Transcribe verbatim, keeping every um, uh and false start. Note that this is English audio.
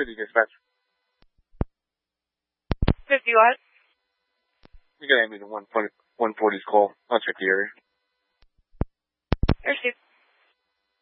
fifty dispatch. fifty what? You got to meet a one forty's call. I'll check the area. Received.